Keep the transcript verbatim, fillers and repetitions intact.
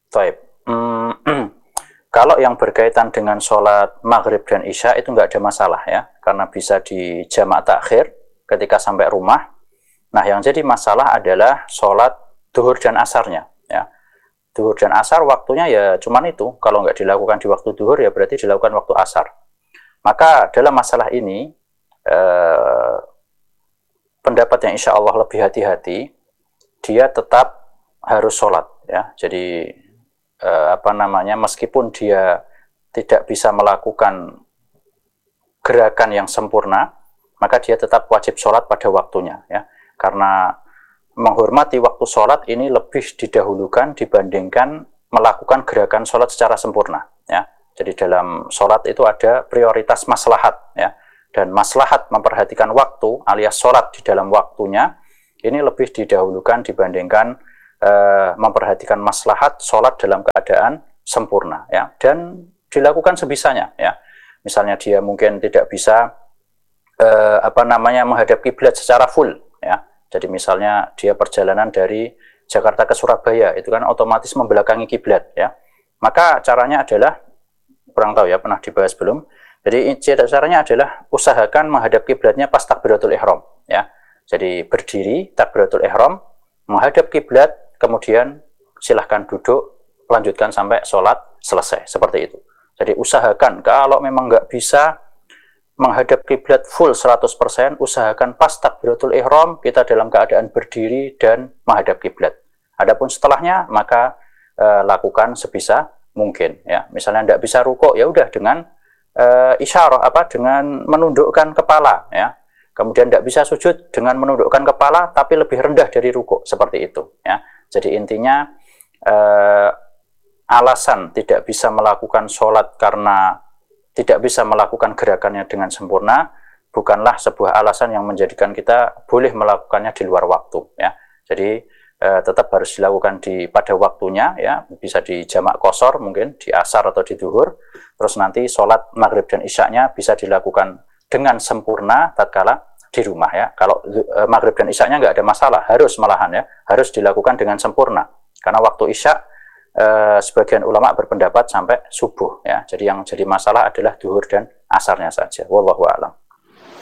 Taib. Hmm, kalau yang berkaitan dengan sholat maghrib dan isya itu nggak ada masalah ya, karena bisa di jamak takhir ketika sampai rumah. Nah, yang jadi masalah adalah sholat duhur dan asarnya ya. Duhur dan asar waktunya ya cuman itu, kalau nggak dilakukan di waktu duhur ya berarti dilakukan waktu asar. Maka dalam masalah ini eh, pendapat yang insya Allah lebih hati-hati, dia tetap harus sholat ya. Jadi eh, apa namanya, meskipun dia tidak bisa melakukan gerakan yang sempurna, maka dia tetap wajib sholat pada waktunya ya. Karena menghormati waktu sholat ini lebih didahulukan dibandingkan melakukan gerakan sholat secara sempurna ya. Jadi dalam sholat itu ada prioritas maslahat ya, dan maslahat memperhatikan waktu alias sholat di dalam waktunya ini lebih didahulukan dibandingkan uh, memperhatikan maslahat sholat dalam keadaan sempurna ya, dan dilakukan sebisanya ya. Misalnya dia mungkin tidak bisa uh, apa namanya menghadap kiblat secara full ya. Jadi misalnya dia perjalanan dari Jakarta ke Surabaya, itu kan otomatis membelakangi kiblat ya. Maka caranya adalah, kurang tahu ya, pernah dibahas belum. Jadi caranya adalah usahakan menghadap kiblatnya pas takbiratul ihram ya. Jadi berdiri takbiratul ihram, menghadap kiblat, kemudian silahkan duduk, lanjutkan sampai sholat selesai, seperti itu. Jadi usahakan kalau memang nggak bisa menghadap kiblat full seratus persen, usahakan pas takbiratul ihram kita dalam keadaan berdiri dan menghadap kiblat. Adapun setelahnya maka e, lakukan sebisa mungkin ya. Misalnya tidak bisa rukuk, ya udah dengan e, isyarah apa dengan menundukkan kepala ya. Kemudian tidak bisa sujud dengan menundukkan kepala tapi lebih rendah dari rukuk, seperti itu ya. Jadi intinya e, alasan tidak bisa melakukan sholat karena tidak bisa melakukan gerakannya dengan sempurna bukanlah sebuah alasan yang menjadikan kita boleh melakukannya di luar waktu ya. Jadi eh, tetap harus dilakukan di pada waktunya ya, bisa di jamak qashar mungkin di asar atau di duhur. Terus nanti sholat maghrib dan isyanya bisa dilakukan dengan sempurna tatkala di rumah ya. Kalau eh, maghrib dan isyanya nggak ada masalah, harus malahan ya, harus dilakukan dengan sempurna karena waktu isya Uh, sebagian ulama berpendapat sampai subuh ya. Jadi yang jadi masalah adalah duhur dan asarnya saja. Wallahu a'lam.